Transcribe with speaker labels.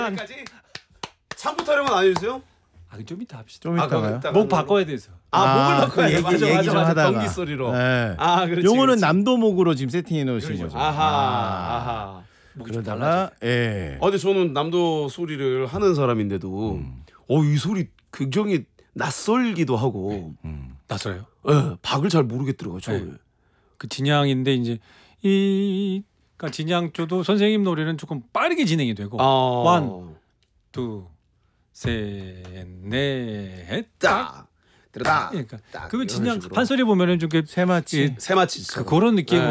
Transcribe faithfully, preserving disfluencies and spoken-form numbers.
Speaker 1: 여기까지. 창부 타령은 안 해주세요?
Speaker 2: 아, 좀 이따 합시다.
Speaker 3: 좀
Speaker 1: 아,
Speaker 3: 이따가요.
Speaker 1: 그럼 이따가
Speaker 2: 목
Speaker 1: 하는
Speaker 2: 바꿔야 돼서.
Speaker 1: 아,
Speaker 3: 아,
Speaker 1: 목을 바꿔야 돼.
Speaker 3: 얘기-
Speaker 1: 맞아,
Speaker 3: 얘기
Speaker 1: 맞아,
Speaker 3: 좀
Speaker 1: 맞아.
Speaker 3: 하다가.
Speaker 1: 경기 소리로.
Speaker 3: 네.
Speaker 1: 아, 그렇지.
Speaker 3: 요거는
Speaker 1: 그렇지.
Speaker 3: 남도목으로 지금 세팅해 놓으신 거죠.
Speaker 1: 아하,
Speaker 3: 아.
Speaker 1: 아하.
Speaker 2: 목이 좀
Speaker 3: 그러다가
Speaker 2: 달라져.
Speaker 3: 예.
Speaker 1: 아, 근데 저는 남도 소리를 하는 사람인데도
Speaker 3: 음.
Speaker 1: 어, 이 소리 굉장히 낯설기도 하고
Speaker 3: 음.
Speaker 2: 낯설어요.
Speaker 1: 예, 박을 잘 모르겠더라고요, 처음에.
Speaker 2: 네. 그 진양인데 이제 이 그러니까 진양 쪽도 선생님 노래는 조금 빠르게 진행이 되고
Speaker 1: 아.
Speaker 2: 원, 투, 셋, 넷,
Speaker 1: 딱. 들어다.
Speaker 2: 그러니까
Speaker 1: 딱
Speaker 2: 그
Speaker 1: 이런
Speaker 2: 진양
Speaker 1: 식으로.
Speaker 2: 판소리 보면은 좀 그
Speaker 3: 세마치.
Speaker 1: 세마치.
Speaker 2: 그 그런 느낌.